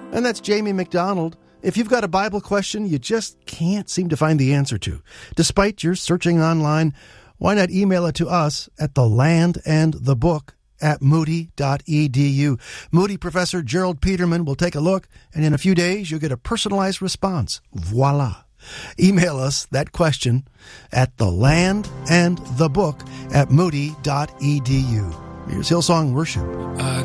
And that's Jamie McDonald. If you've got a Bible question you just can't seem to find the answer to, despite your searching online, why not email it to us at thelandandthebook@moody.edu. Moody Professor Gerald Peterman will take a look, and in a few days you'll get a personalized response. Voila. Email us that question at thelandandthebook@moody.edu. Here's Hillsong Worship.